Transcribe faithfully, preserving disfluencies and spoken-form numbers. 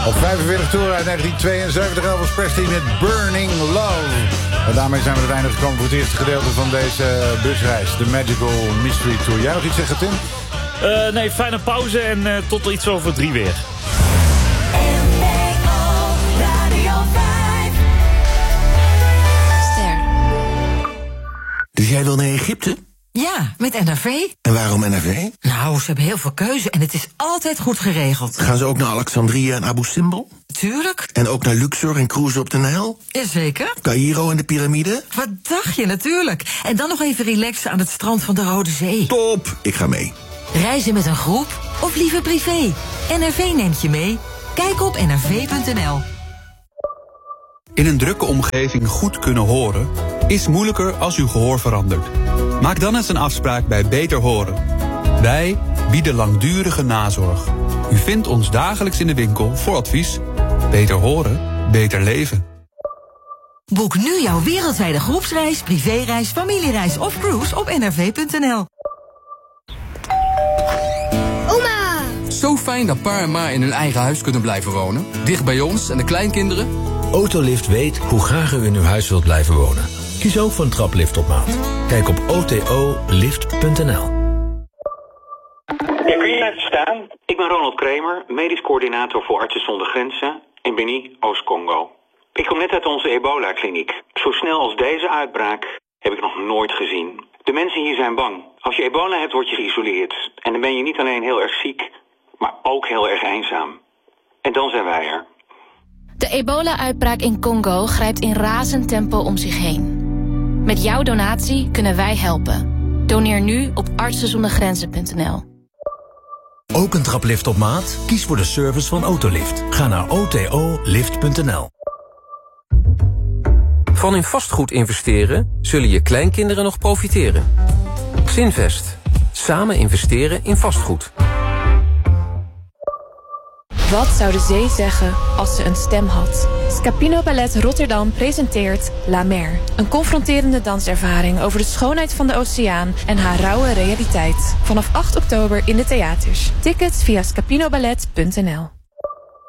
Op vijfenveertig toeren uit negentien tweeënzeventig Elvis Presley met Burning Love. En daarmee zijn we aan het einde gekomen voor het eerste gedeelte van deze busreis. De Magical Mystery Tour. Jij nog iets zeggen, Tim? Uh, nee, fijne pauze en uh, tot iets over drie weer. Ster. Dus jij wil naar Egypte? Ja, met N R V. En waarom N R V? Nou, ze hebben heel veel keuze en het is altijd goed geregeld. Gaan ze ook naar Alexandria en Abu Simbel? Tuurlijk. En ook naar Luxor en cruisen op de Nijl? Jazeker. Caïro en de piramide? Wat dacht je, natuurlijk. En dan nog even relaxen aan het strand van de Rode Zee. Top, ik ga mee. Reizen met een groep of liever privé? N R V neemt je mee. Kijk op n r v punt n l. In een drukke omgeving goed kunnen horen is moeilijker als uw gehoor verandert. Maak dan eens een afspraak bij Beter Horen. Wij bieden langdurige nazorg. U vindt ons dagelijks in de winkel voor advies. Beter horen, beter leven. Boek nu jouw wereldwijde groepsreis, privéreis, familiereis of cruise op n r v punt n l. Oma! Zo fijn dat pa en ma in hun eigen huis kunnen blijven wonen. Dicht bij ons en de kleinkinderen. Autolift weet hoe graag u in uw huis wilt blijven wonen. Kies ook voor een traplift op maat. Kijk op o t o lift punt n l. Ja, kun je even staan? Ik ben Ronald Kramer, medisch coördinator voor Artsen zonder Grenzen in Beni, Oost-Congo. Ik kom net uit onze ebola-kliniek. Zo snel als deze uitbraak heb ik nog nooit gezien. De mensen hier zijn bang. Als je ebola hebt, word je geïsoleerd. En dan ben je niet alleen heel erg ziek, maar ook heel erg eenzaam. En dan zijn wij er. De ebola-uitbraak in Congo grijpt in razend tempo om zich heen. Met jouw donatie kunnen wij helpen. Doneer nu op artsen zonder grenzen punt n l. Ook een traplift op maat? Kies voor de service van Autolift. Ga naar o t o lift punt n l. Van in vastgoed investeren zullen je kleinkinderen nog profiteren. Zinvest. Samen investeren in vastgoed. Wat zou de zee zeggen als ze een stem had? Scapino Ballet Rotterdam presenteert La Mer. Een confronterende danservaring over de schoonheid van de oceaan en haar rauwe realiteit. Vanaf acht oktober in de theaters. Tickets via scapinoballet punt n l.